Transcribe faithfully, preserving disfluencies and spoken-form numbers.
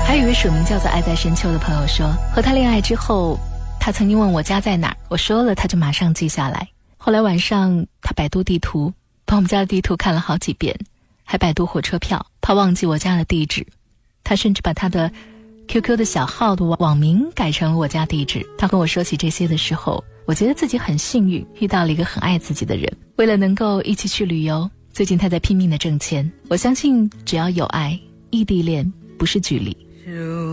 还有一位署名叫做爱在深秋的朋友说，和他恋爱之后，他曾经问我家在哪儿，我说了他就马上记下来。后来晚上他百度地图，把我们家的地图看了好几遍，还百度火车票，怕忘记我家的地址。他甚至把他的 Q Q 的小号的网名改成了我家地址。他跟我说起这些的时候，我觉得自己很幸运，遇到了一个很爱自己的人。为了能够一起去旅游，最近他在拼命的挣钱。我相信只要有爱，异地恋不是距离。